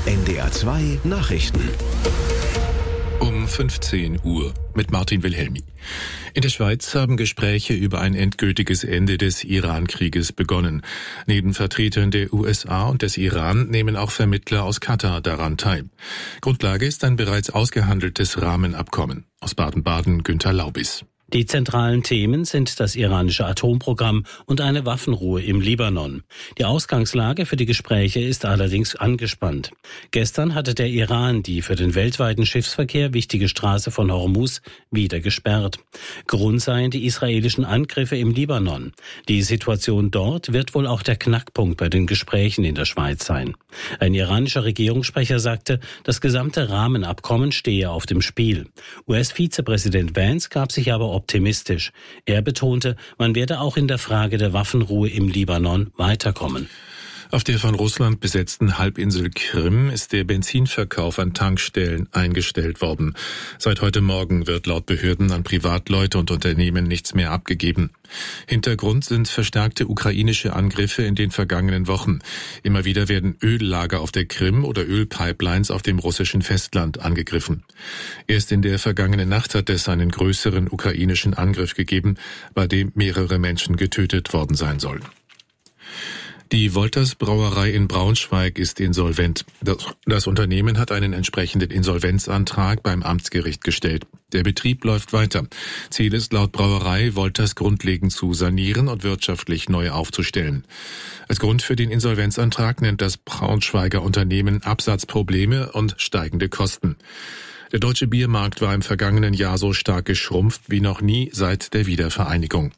NDR 2 Nachrichten. Um 15 Uhr mit Martin Wilhelmi. In der Schweiz haben Gespräche über ein endgültiges Ende des Iran-Krieges begonnen. Neben Vertretern der USA und des Iran nehmen auch Vermittler aus Katar daran teil. Grundlage ist ein bereits ausgehandeltes Rahmenabkommen. Aus Baden-Baden Günter Laubis. Die zentralen Themen sind das iranische Atomprogramm und eine Waffenruhe im Libanon. Die Ausgangslage für die Gespräche ist allerdings angespannt. Gestern hatte der Iran die für den weltweiten Schiffsverkehr wichtige Straße von Hormuz wieder gesperrt. Grund seien die israelischen Angriffe im Libanon. Die Situation dort wird wohl auch der Knackpunkt bei den Gesprächen in der Schweiz sein. Ein iranischer Regierungssprecher sagte, das gesamte Rahmenabkommen stehe auf dem Spiel. US-Vizepräsident Vance gab sich aber optimistisch. Er betonte, man werde auch in der Frage der Waffenruhe im Libanon weiterkommen. Auf der von Russland besetzten Halbinsel Krim ist der Benzinverkauf an Tankstellen eingestellt worden. Seit heute Morgen wird laut Behörden an Privatleute und Unternehmen nichts mehr abgegeben. Hintergrund sind verstärkte ukrainische Angriffe in den vergangenen Wochen. Immer wieder werden Öllager auf der Krim oder Ölpipelines auf dem russischen Festland angegriffen. Erst in der vergangenen Nacht hat es einen größeren ukrainischen Angriff gegeben, bei dem mehrere Menschen getötet worden sein sollen. Die Wolters Brauerei in Braunschweig ist insolvent. Das Unternehmen hat einen entsprechenden Insolvenzantrag beim Amtsgericht gestellt. Der Betrieb läuft weiter. Ziel ist laut Brauerei, Wolters grundlegend zu sanieren und wirtschaftlich neu aufzustellen. Als Grund für den Insolvenzantrag nennt das Braunschweiger Unternehmen Absatzprobleme und steigende Kosten. Der deutsche Biermarkt war im vergangenen Jahr so stark geschrumpft wie noch nie seit der Wiedervereinigung.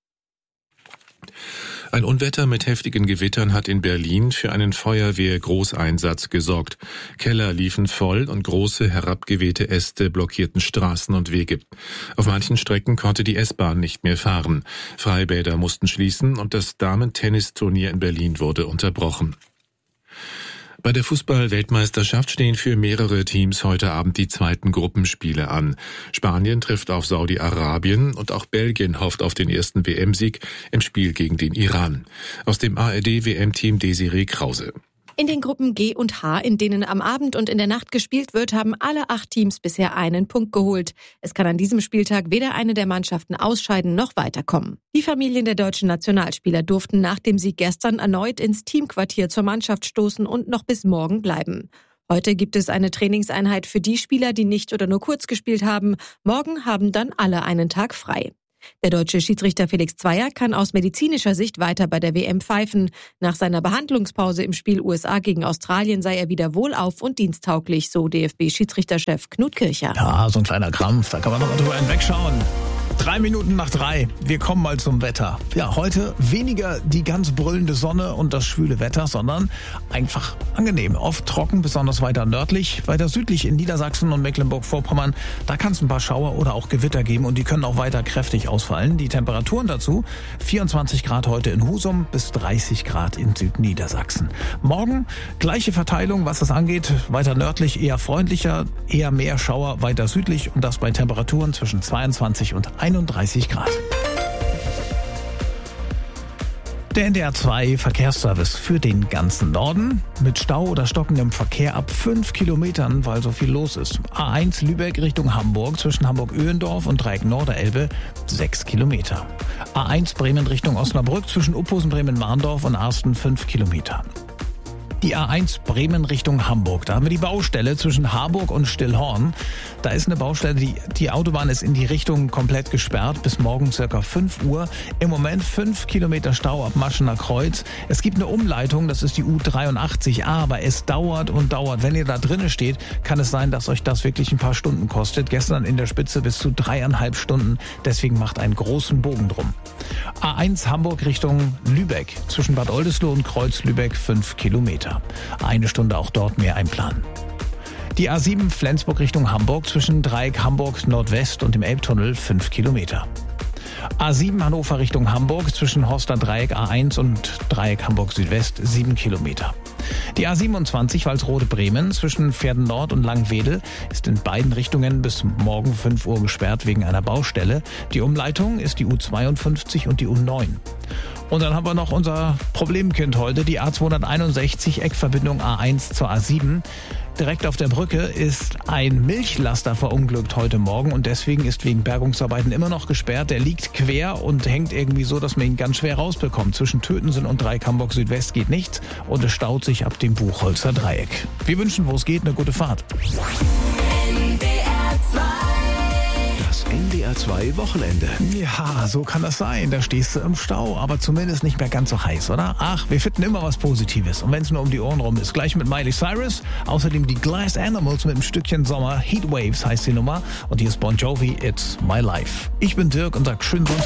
Ein Unwetter mit heftigen Gewittern hat in Berlin für einen Feuerwehr-Großeinsatz gesorgt. Keller liefen voll und große herabgewehte Äste blockierten Straßen und Wege. Auf manchen Strecken konnte die S-Bahn nicht mehr fahren. Freibäder mussten schließen und das Damen-Tennisturnier in Berlin wurde unterbrochen. Bei der Fußball-Weltmeisterschaft stehen für mehrere Teams heute Abend die zweiten Gruppenspiele an. Spanien trifft auf Saudi-Arabien und auch Belgien hofft auf den ersten WM-Sieg im Spiel gegen den Iran. Aus dem ARD-WM-Team Desiree Krause. In den Gruppen G und H, in denen am Abend und in der Nacht gespielt wird, haben alle 8 Teams bisher einen Punkt geholt. Es kann an diesem Spieltag weder eine der Mannschaften ausscheiden noch weiterkommen. Die Familien der deutschen Nationalspieler durften nach dem Sieg gestern erneut ins Teamquartier zur Mannschaft stoßen und noch bis morgen bleiben. Heute gibt es eine Trainingseinheit für die Spieler, die nicht oder nur kurz gespielt haben. Morgen haben dann alle einen Tag frei. Der deutsche Schiedsrichter Felix Zweier kann aus medizinischer Sicht weiter bei der WM pfeifen. Nach seiner Behandlungspause im Spiel USA gegen Australien sei er wieder wohlauf und diensttauglich, so DFB-Schiedsrichterchef Knut Kircher. Ja, so ein kleiner Krampf, da kann man noch mal drüber hinwegschauen. 3 Minuten nach 3. Wir kommen mal zum Wetter. Ja, heute weniger die ganz brüllende Sonne und das schwüle Wetter, sondern einfach angenehm. Oft trocken, besonders weiter nördlich, weiter südlich in Niedersachsen und Mecklenburg-Vorpommern. Da kann es ein paar Schauer oder auch Gewitter geben und die können auch weiter kräftig ausfallen. Die Temperaturen dazu 24 Grad heute in Husum bis 30 Grad in Südniedersachsen. Morgen gleiche Verteilung, was das angeht. Weiter nördlich eher freundlicher, eher mehr Schauer weiter südlich und das bei Temperaturen zwischen 22 und 31 Grad. Der NDR 2 Verkehrsservice für den ganzen Norden mit Stau oder stockendem Verkehr ab 5 Kilometern, weil so viel los ist. A1 Lübeck Richtung Hamburg zwischen Hamburg-Öhendorf und Dreieck Norderelbe 6 Kilometer. A1 Bremen Richtung Osnabrück zwischen Uphusen, Bremen-Marndorf und Arsten 5 Kilometer. Die A1 Bremen Richtung Hamburg. Da haben wir die Baustelle zwischen Harburg und Stillhorn. Da ist eine Baustelle, die Autobahn ist in die Richtung komplett gesperrt bis morgen ca. 5 Uhr. Im Moment 5 Kilometer Stau ab Maschener Kreuz. Es gibt eine Umleitung, das ist die U83A, aber es dauert und dauert. Wenn ihr da drinnen steht, kann es sein, dass euch das wirklich ein paar Stunden kostet. Gestern in der Spitze bis zu 3,5 Stunden. Deswegen macht einen großen Bogen drum. A1 Hamburg Richtung Lübeck. Zwischen Bad Oldesloe und Kreuz Lübeck 5 Kilometer. Eine Stunde auch dort mehr einplanen. Die A7 Flensburg Richtung Hamburg zwischen Dreieck Hamburg Nordwest und dem Elbtunnel 5 Kilometer. A7 Hannover Richtung Hamburg zwischen Horster Dreieck A1 und Dreieck Hamburg Südwest 7 Kilometer. Die A27 Walsrode-Bremen zwischen Pferden Nord und Langwedel ist in beiden Richtungen bis morgen 5 Uhr gesperrt wegen einer Baustelle. Die Umleitung ist die U52 und die U9. Und dann haben wir noch unser Problemkind heute, die A261 Eckverbindung A1 zur A7. Direkt auf der Brücke ist ein Milchlaster verunglückt heute Morgen und deswegen ist wegen Bergungsarbeiten immer noch gesperrt. Der liegt quer und hängt irgendwie so, dass man ihn ganz schwer rausbekommt. Zwischen Tötensen und Dreieck-Hamburg Südwest geht nichts und es staut sich ab dem Buchholzer Dreieck. Wir wünschen, wo es geht, eine gute Fahrt. Das NDR 2 Wochenende. Ja, so kann das sein. Da stehst du im Stau, aber zumindest nicht mehr ganz so heiß, oder? Ach, wir finden immer was Positives. Und wenn es nur um die Ohren rum ist. Gleich mit Miley Cyrus. Außerdem die Glass Animals mit einem Stückchen Sommer. Heatwaves heißt die Nummer. Und hier ist Bon Jovi, It's My Life. Ich bin Dirk und sag schön